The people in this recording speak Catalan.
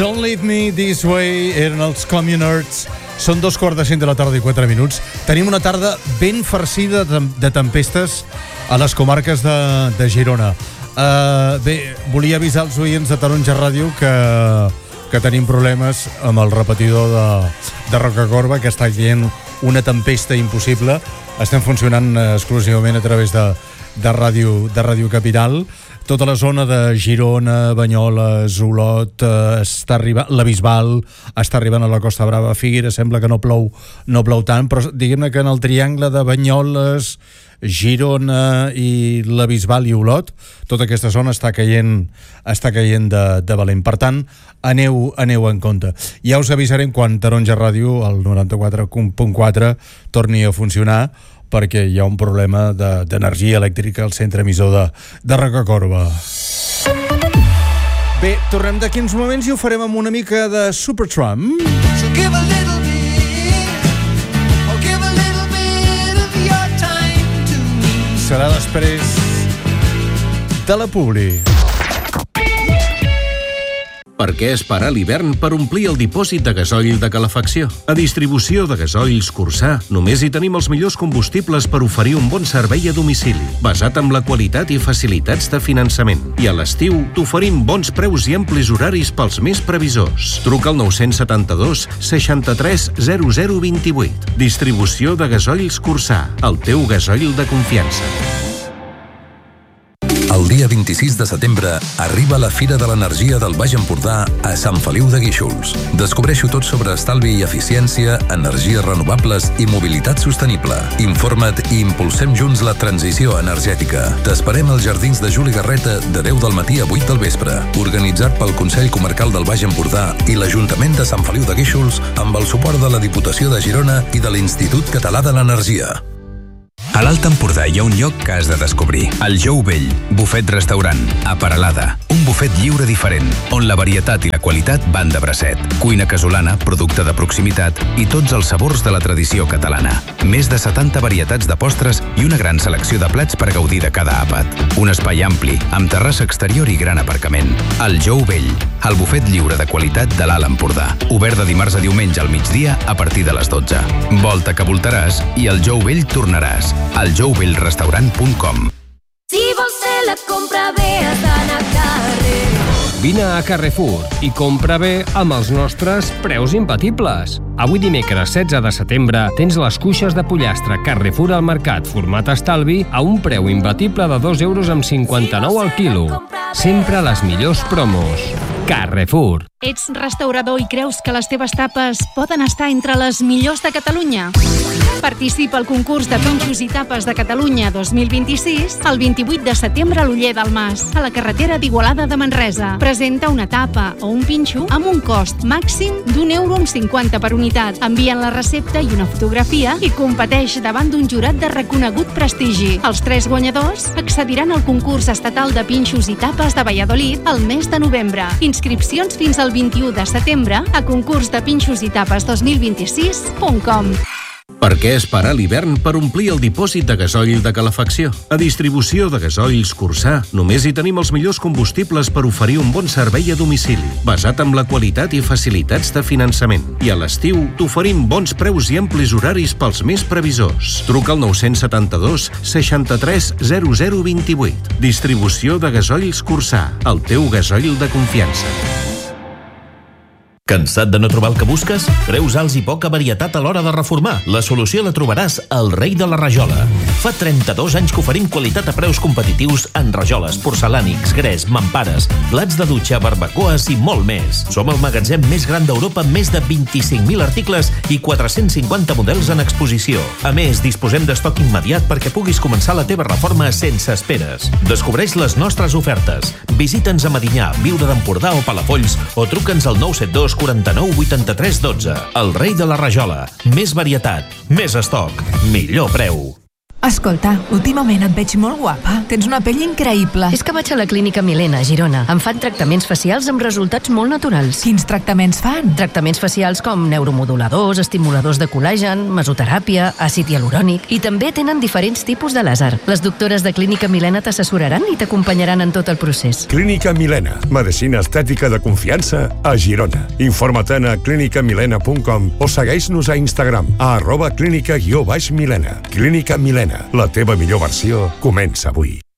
Don't Leave Me This Way eren els Communards. Són 2:45 de la tarda i 4 minuts. Tenim una tarda ben farcida de tempestes a les comarques de Girona. Bé, volia avisar els oients de Taronja Ràdio que tenim problemes amb el repetidor de Rocacorba, que està caient una tempesta impossible. Estem funcionant exclusivament a través de Ràdio Capital. Tota la zona de Girona, Banyoles, Olot, està arribant, la Bisbal, està arribant a la Costa Brava, Figueres, sembla que no plou tant, però diguem-ne que en el triangle de Banyoles, Girona i la Bisbal i Olot, tota aquesta zona està caient de valent. Per tant, aneu en compte. Ja us avisarem quan Taronja Ràdio, el 94.4, torni a funcionar, perquè hi ha un problema d'energia elèctrica al centre emissor de Rocacorba. Bé, tornem d'aquí uns moments i ho farem amb una mica de Supertramp. So give a little bit, oh give a little bit of your time to me. Serà després de la publi. Per què esperar l'hivern per omplir el dipòsit de gasoil de calefacció? A Distribució de Gasoils Cursà només hi tenim els millors combustibles per oferir un bon servei a domicili, basat en la qualitat i facilitats de finançament. I a l'estiu t'oferim bons preus i amplis horaris pels més previsors. Truca al 972 63 0028. Distribució de Gasoils Cursà, el teu gasoil de confiança. El dia 26 de setembre arriba la Fira de l'Energia del Baix Empordà a Sant Feliu de Guíxols. Descobreixo tot sobre estalvi i eficiència, energies renovables i mobilitat sostenible. Informa't i impulsem junts la transició energètica. T'esperem als Jardins de Juli Garreta de 10 del matí a 8 del vespre. Organitzat pel Consell Comarcal del Baix Empordà i l'Ajuntament de Sant Feliu de Guíxols amb el suport de la Diputació de Girona i de l'Institut Català de l'Energia. A l'Alt Empordà hi ha un lloc que has de descobrir. El Jou Vell, bufet restaurant, a Peralada. Un bufet lliure diferent, on la varietat i la qualitat van de bracet. Cuina casolana, producte de proximitat i tots els sabors de la tradició catalana. Més de 70 varietats de postres i una gran selecció de plats per gaudir de cada àpat. Un espai ampli, amb terrassa exterior i gran aparcament. El Jou Vell, el bufet lliure de qualitat de l'Alt Empordà. Obert de dimarts a diumenge al migdia a partir de les 12. Volta que voltaràs i al Jou Vell tornaràs. aljouvellrestaurant.com. Si vols fer la compra bé has d'anar a Carrefour. Vine a Carrefour i compra bé amb els nostres preus imbatibles. Avui dimecres 16 de setembre tens les cuixes de pollastre Carrefour al mercat format estalvi a un preu imbatible de 2,59 € al quilo. Sempre les millors promos. Carrefour. Ets restaurador i creus que les teves tapes poden estar entre les millors de Catalunya? Participa al concurs de pinxos i tapes de Catalunya 2026 el 28 de setembre a l'Oller del Mas, a la carretera d'Igualada de Manresa. Presenta una tapa o un pinxo amb un cost màxim d'1,50 € per unitat. Envien la recepta i una fotografia i competeix davant d'un jurat de reconegut prestigi. Els 3 guanyadors accediran al concurs estatal de pinxos i tapes de Valladolid el mes de novembre. Inscripcions fins al 21 de setembre a concursdepinxositapes2026.com. Per què esperar l'hivern per omplir el dipòsit de gasoil de calefacció? A Distribució de Gasoils Cursà només hi tenim els millors combustibles per oferir un bon servei a domicili, basat en la qualitat i facilitats de finançament. I a l'estiu t'oferim bons preus i amplis horaris pels més previsors. Truca al 972 63 0028. Distribució de Gasoils Cursà, el teu gasoil de confiança. Cansat de no trobar el que busques? Preus alts i poca varietat a l'hora de reformar. La solució la trobaràs al Rei de la Rajola. Fa 32 anys que oferim qualitat a preus competitius en rajoles, porcelànics, gres, mampares, plats de dutxa, barbacoes i molt més. Som el magatzem més gran d'Europa amb més de 25.000 articles i 450 models en exposició. A més, disposem d'estoc immediat perquè puguis començar la teva reforma sense esperes. Descobreix les nostres ofertes. Visita'ns a Medinyà, Biure d'Empordà o Palafolls o truca'ns al 972 49 83 12. El Rei de la Rajola. Més varietat, més estoc, millor preu. Escolta, últimament et veig molt guapa. Tens una pell increïble. És que vaig a la Clínica Milena, a Girona. Em fan tractaments facials amb resultats molt naturals. Quins tractaments fan? Tractaments facials com neuromoduladors, estimuladors de col·làgen, mesoteràpia, àcid hialurònic, i també tenen diferents tipus de làser. Les doctores de Clínica Milena t'assessoraran i t'acompanyaran en tot el procés. Clínica Milena, medicina estètica de confiança a Girona. Informa't a clinicamilena.com o segueix-nos a Instagram a @clínica_milena. Clínica Milena, la teva millor versió comença avui.